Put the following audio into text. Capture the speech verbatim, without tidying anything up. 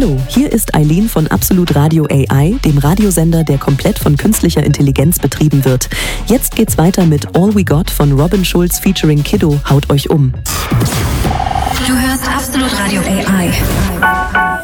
Hallo, hier ist Eileen von Absolut Radio A I, dem Radiosender, der komplett von künstlicher Intelligenz betrieben wird. Jetzt geht's weiter mit All We Got von Robin Schulz featuring Kiddo. Haut euch um. Du hörst Absolut Radio A I.